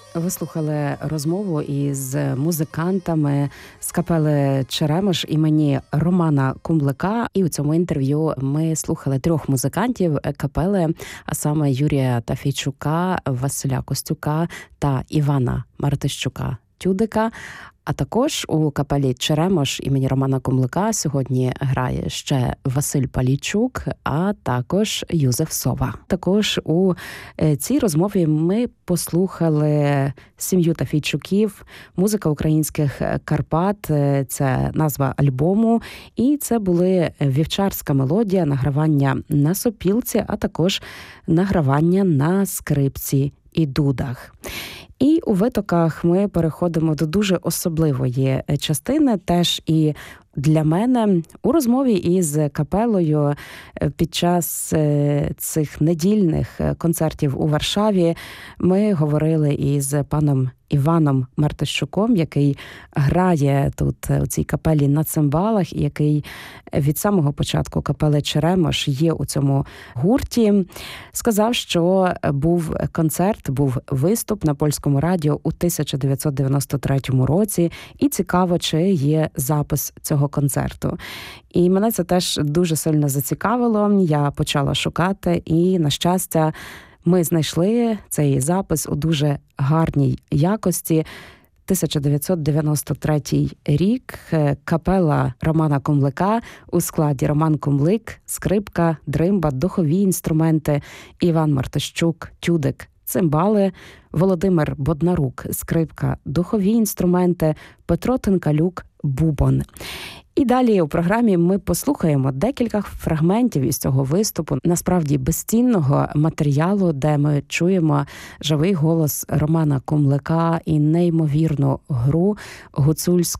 Ви слухали розмову із музикантами з капели «Черемош» імені Романа Кумлика. І у цьому інтерв'ю ми слухали трьох музикантів капели, а саме Юрія Тафійчука, Василя Костюка та Івана Мартищука-Тюдика. А також у капелі «Черемош» імені Романа Кумлика сьогодні грає ще Василь Палійчук, а також Юзеф Сова. Також у цій розмові ми послухали сім'ю Тафійчуків, музика українських Карпат, це назва альбому, і це були вівчарська мелодія, награвання на сопілці, а також награвання на скрипці і дудах. І у витоках ми переходимо до дуже особливої частини, теж і для мене. У розмові із капелою під час цих недільних концертів у Варшаві ми говорили із паном Іваном Мартищуком, який грає тут у цій капелі на цимбалах, і який від самого початку капели «Черемош» є у цьому гурті. Сказав, що був концерт, був виступ на Польському радіо у 1993 році, і цікаво, чи є запис цього концерту. І мене це теж дуже сильно зацікавило. Я почала шукати, і, на щастя, ми знайшли цей запис у дуже гарній якості. 1993 рік, капела Романа Кумлика у складі Роман Кумлик, скрипка, дримба, духові інструменти, Іван Мартищук, тюдик, цимбали, Володимир Боднарук, скрипка, духові інструменти, Петро Тинкалюк, бубон. І далі у програмі ми послухаємо декілька фрагментів із цього виступу, насправді безцінного матеріалу, де ми чуємо живий голос Романа Кумлика і неймовірну гру гуцульську